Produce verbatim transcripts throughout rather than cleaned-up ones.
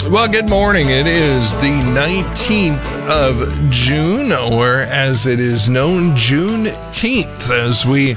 Well, good morning. It is the nineteenth of June, or as it is known, Juneteenth, as we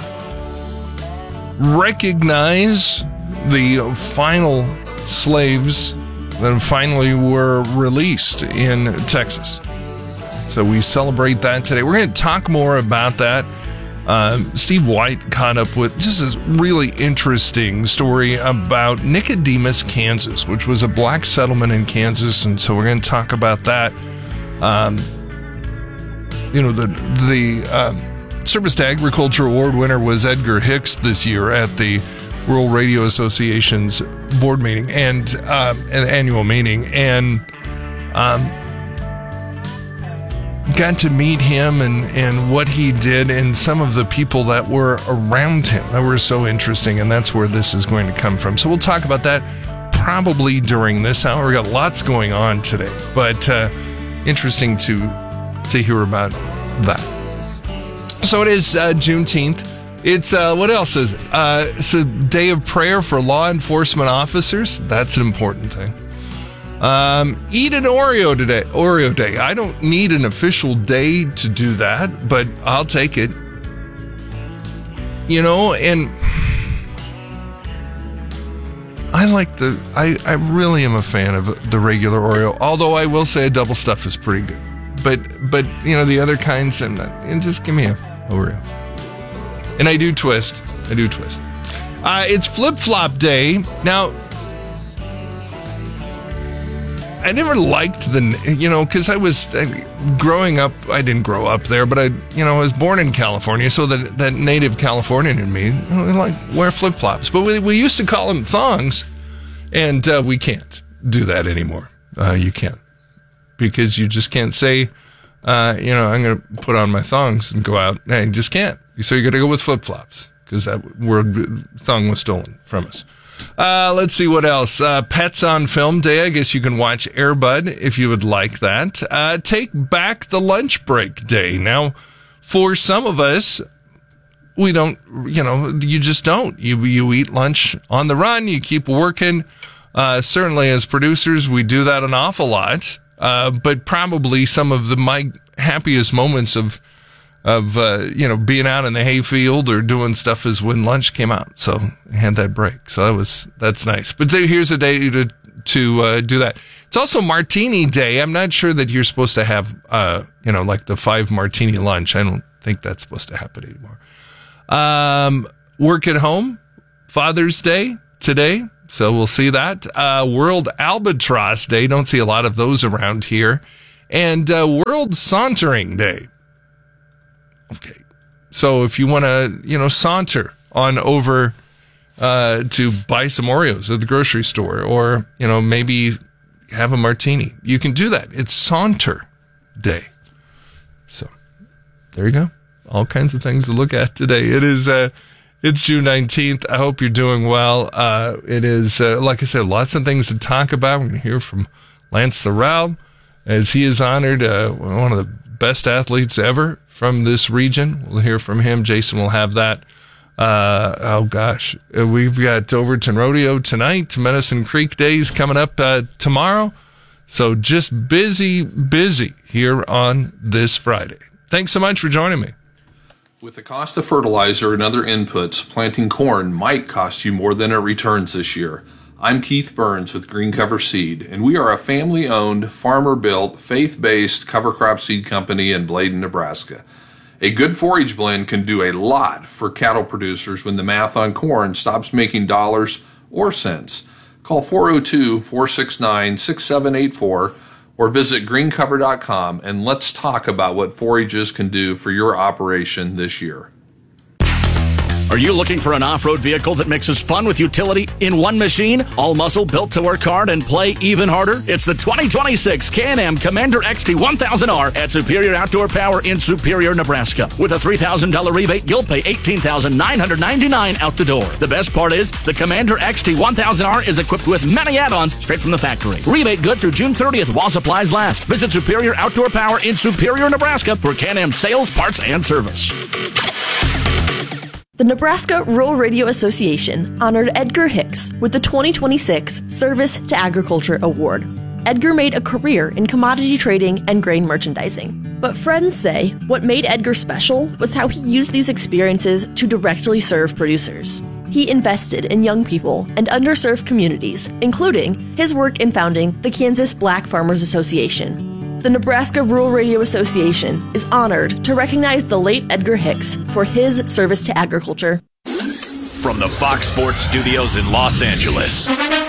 recognize the final slaves that finally were released in Texas. So we celebrate that today. We're going to talk more about that. Uh, Steve White caught up with just a really interesting story about Nicodemus, Kansas, which was a black settlement in Kansas, and so we're going to talk about that. Um, you know, the the uh, Service to Agriculture Award winner was Edgar Hicks this year at the Rural Radio Association's board meeting and uh, an annual meeting, and um, got to meet him and, and what he did and some of the people that were around him that were so interesting, and that's where this is going to come from. So we'll talk about that probably during this hour. We got lots going on today, but uh, interesting to to hear about that. So it is uh, Juneteenth. It's, uh, what else is it? Uh, it's a day of prayer for law enforcement officers. That's an important thing. Um, eat an Oreo today, Oreo day. I don't need an official day to do that, but I'll take it. You know, and I like the, I, I really am a fan of the regular Oreo, although I will say a double stuff is pretty good. But, but you know, the other kinds, I'm not, and just give me a Oreo. And I do twist. I do twist. Uh, it's flip-flop day. Now, I never liked the, you know, because I was uh, growing up, I didn't grow up there, but I, you know, I was born in California, so that, that native Californian in me, you know, like, wear flip-flops. But we, we used to call them thongs, and uh, we can't do that anymore. Uh, you can't. Because you just can't say, uh, you know, I'm going to put on my thongs and go out. No, you just can't. So you got to go with flip-flops, because that word, thong was stolen from us. Uh, let's see what else. Uh, Pets on Film Day. I guess you can watch Air Bud if you would like that. Uh, take back the lunch break day. Now, for some of us, we don't, you know, you just don't. You, you eat lunch on the run. You keep working. Uh, certainly as producers, we do that an awful lot. Uh, but probably some of the, my happiest moments of, of, uh, you know, being out in the hayfield or doing stuff is when lunch came out. So I had that break. So that was, that's nice. But here's a day to, to, uh, do that. It's also Martini Day. I'm not sure that you're supposed to have, uh, you know, like the five martini lunch. I don't think that's supposed to happen anymore. Um, work at home, Father's Day today. So we'll see that. Uh, World Albatross Day. Don't see a lot of those around here. And, uh, World Sauntering Day. Okay, so if you want to, you know, saunter on over uh, to buy some Oreos at the grocery store, or, you know, maybe have a martini, you can do that. It's Saunter Day. So there you go. All kinds of things to look at today. It is, uh, it's June nineteenth. I hope you're doing well. Uh, it is, uh, like I said, lots of things to talk about. We're going to hear from Lance Thorell as he is honored, uh, one of the best athletes ever from this region. We'll hear from him. Jason will have that. Uh, oh, gosh. We've got Overton Rodeo tonight. Medicine Creek Days coming up uh, tomorrow. So just busy, busy here on this Friday. Thanks so much for joining me. With the cost of fertilizer and other inputs, planting corn might cost you more than it returns this year. I'm Keith Burns with Green Cover Seed, and we are a family-owned, farmer-built, faith-based cover crop seed company in Bladen, Nebraska. A good forage blend can do a lot for cattle producers when the math on corn stops making dollars or cents. Call four oh two, four six nine, six seven eight four or visit green cover dot com and let's talk about what forages can do for your operation this year. Are you looking for an off-road vehicle that mixes fun with utility in one machine? All muscle, built to work hard and play even harder? It's the twenty twenty-six Can-Am Commander X T one thousand R at Superior Outdoor Power in Superior, Nebraska. With a three thousand dollars rebate, you'll pay eighteen thousand nine hundred ninety-nine dollars out the door. The best part is, the Commander X T one thousand R is equipped with many add-ons straight from the factory. Rebate good through June thirtieth while supplies last. Visit Superior Outdoor Power in Superior, Nebraska for Can-Am sales, parts, and service. The Nebraska Rural Radio Association honored Edgar Hicks with the twenty twenty-six Service to Agriculture Award. Edgar made a career in commodity trading and grain merchandising. But friends say what made Edgar special was how he used these experiences to directly serve producers. He invested in young people and underserved communities, including his work in founding the Kansas Black Farmers Association. The Nebraska Rural Radio Association is honored to recognize the late Edgar Hicks for his service to agriculture. From the Fox Sports Studios in Los Angeles,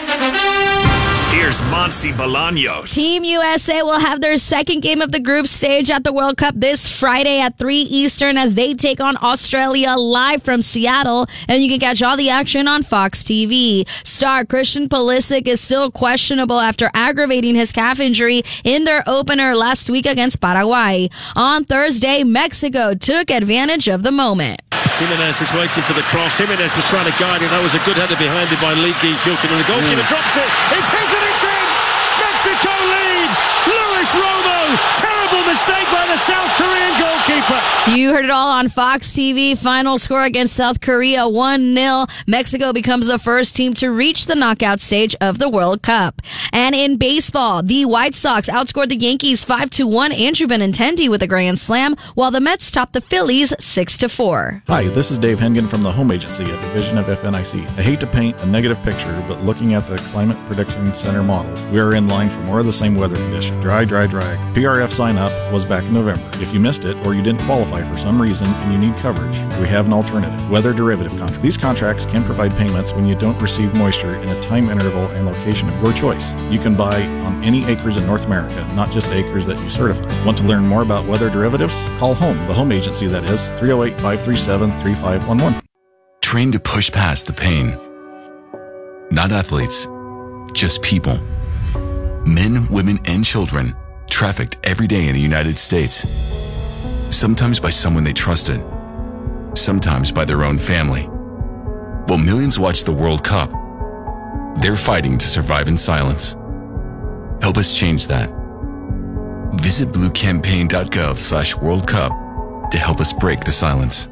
here's Monse Bolaños. Team U S A will have their second game of the group stage at the World Cup this Friday at three Eastern as they take on Australia live from Seattle. And you can catch all the action on Fox T V. Star Christian Pulisic is still questionable after aggravating his calf injury in their opener last week against Paraguay. On Thursday, Mexico took advantage of the moment. Jimenez is waiting for the cross. Jimenez was trying to guide it. That was a good header behind it by Lee Gi-Hyuk. And the goalkeeper mm. drops it. It's his and it's in! Mexico lead! Luis Romo! Terrible mistake by the South Korean goalkeeper. You heard it all on Fox T V. Final score against South Korea, one nil. Mexico becomes the first team to reach the knockout stage of the World Cup. And in baseball, the White Sox outscored the Yankees five to one. Andrew Benintendi with a grand slam, while the Mets topped the Phillies six to four. Hi, this is Dave Hengen from the Home Agency, a division of F N I C. I hate to paint a negative picture, but looking at the Climate Prediction Center models, we are in line for more of the same weather condition. Dry, dry, dry. P R F sign up was back in November. If you missed it or you didn't qualify for some reason and you need coverage, we have an alternative, weather derivative contract. These contracts can provide payments when you don't receive moisture in a time interval and location of your choice. You can buy on any acres in North America, not just the acres that you certify. Want to learn more about weather derivatives? Call HOME, the home agency that is, three oh eight, five three seven, three five one one. Train to push past the pain. Not athletes, just people. Men, women, and children trafficked every day in the United States. Sometimes by someone they trusted, sometimes by their own family. While millions watch the World Cup, they're fighting to survive in silence. Help us change that. Visit bluecampaign.gov slash World Cup to help us break the silence.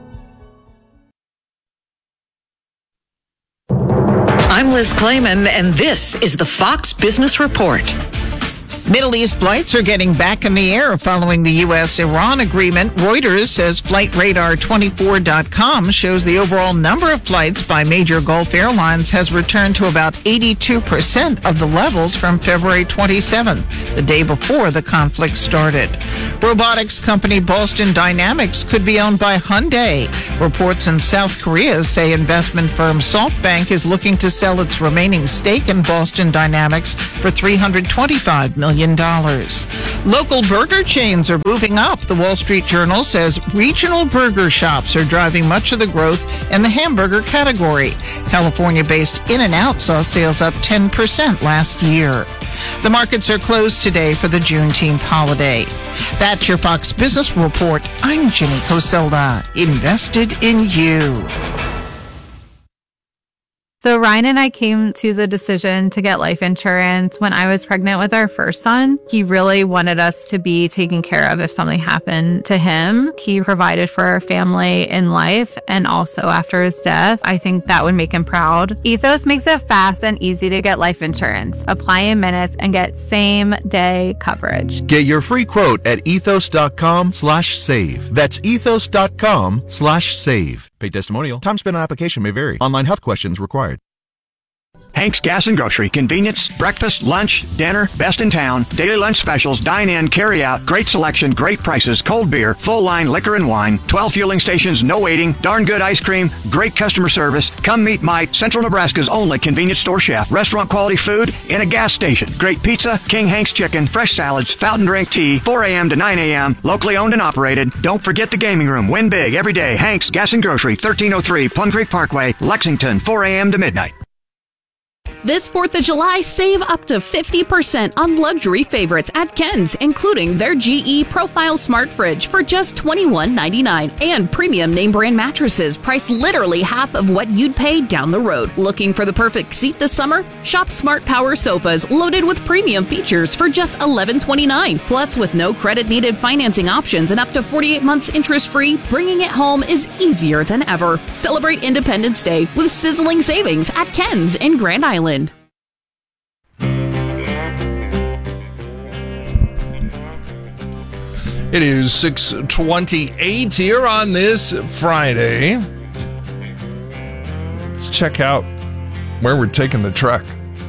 I'm Liz Clayman, and this is the Fox Business Report. Middle East flights are getting back in the air following the U S Iran agreement. Reuters says Flight Radar twenty-four dot com shows the overall number of flights by major Gulf airlines has returned to about eighty-two percent of the levels from February twenty-seventh, the day before the conflict started. Robotics company Boston Dynamics could be owned by Hyundai. Reports in South Korea say investment firm SoftBank is looking to sell its remaining stake in Boston Dynamics for three hundred twenty-five million dollars. Local burger chains are moving up. The Wall Street Journal says regional burger shops are driving much of the growth in the hamburger category. California-based In-N-Out saw sales up ten percent last year. The markets are closed today for the Juneteenth holiday. That's your Fox Business Report. I'm Jenny Coselda. Invested in you. So Ryan and I came to the decision to get life insurance when I was pregnant with our first son. He really wanted us to be taken care of if something happened to him. He provided for our family in life and also after his death. I think that would make him proud. Ethos makes it fast and easy to get life insurance. Apply in minutes and get same day coverage. Get your free quote at ethos.com slash save. That's ethos.com slash save. Paid testimonial. Time spent on application may vary. Online health questions required. Hank's Gas and Grocery. Convenience, breakfast, lunch, dinner, best in town. Daily lunch specials, dine in, carry out. Great selection, great prices, cold beer, full line liquor and wine. twelve fueling stations, no waiting. Darn good ice cream, great customer service. Come meet Mike, Central Nebraska's only convenience store chef. Restaurant quality food in a gas station. Great pizza, King Hank's chicken, fresh salads, fountain drink tea, four a.m. to nine a.m. Locally owned and operated. Don't forget the gaming room. Win big every day. Hank's Gas and Grocery, thirteen oh three Plum Creek Parkway, Lexington, four a.m. to midnight. This fourth of July, save up to fifty percent on luxury favorites at Ken's, including their G E Profile Smart Fridge for just twenty-one ninety-nine, and premium name brand mattresses priced literally half of what you'd pay down the road. Looking for the perfect seat this summer? Shop Smart Power Sofas loaded with premium features for just eleven twenty-nine. Plus, with no credit needed financing options and up to forty-eight months interest-free, bringing it home is easier than ever. Celebrate Independence Day with sizzling savings at Ken's in Grand Island. It is six twenty-eight here on this Friday. Let's check out where we're taking the truck.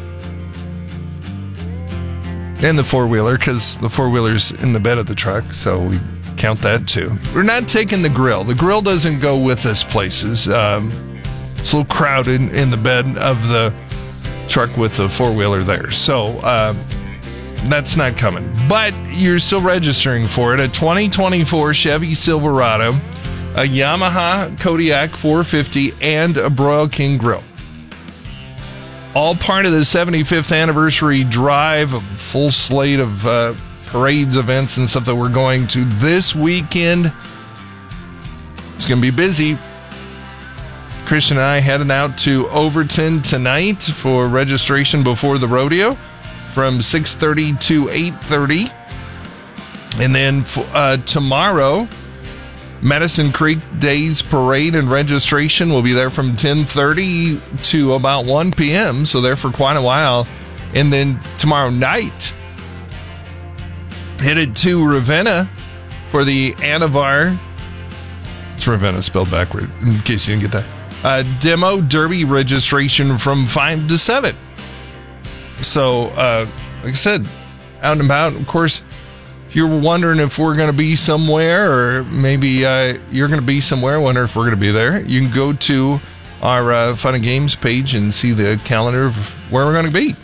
And the four-wheeler, because the four-wheeler's in the bed of the truck, so we count that too. We're not taking the grill. The grill doesn't go with us places. Um, it's a little crowded in the bed of the truck with the four-wheeler there. So uh, that's not coming. But you're still registering for it. A twenty twenty-four Chevy Silverado, a Yamaha Kodiak four fifty, and a Broil King grill. All part of the seventy-fifth anniversary drive, a full slate of uh, parades, events, and stuff that we're going to this weekend. It's going to be busy. Christian and I heading out to Overton tonight for registration before the rodeo from six thirty to eight thirty. And then uh, tomorrow, Medicine Creek Days Parade and registration will be there from ten thirty to about one p.m., so there for quite a while. And then tomorrow night, headed to Ravenna for the Anavar. It's Ravenna spelled backward, in case you didn't get that. Uh, demo Derby registration from five to seven. So, uh, like I said, out and about. Of course, if you're wondering if we're going to be somewhere, or maybe uh, you're going to be somewhere, wonder if we're going to be there, you can go to our uh, Fun and Games page and see the calendar of where we're going to be.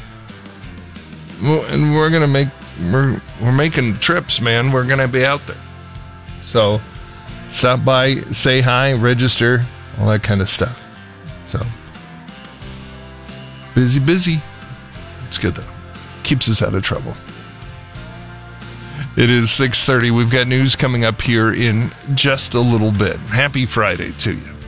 And we're going to make, we're, we're making trips, man. We're going to be out there. So stop by, say hi, register, all that kind of stuff. So busy, busy. It's good, though. Keeps us out of trouble. It is six thirty. We've got news coming up here in just a little bit. Happy Friday to you.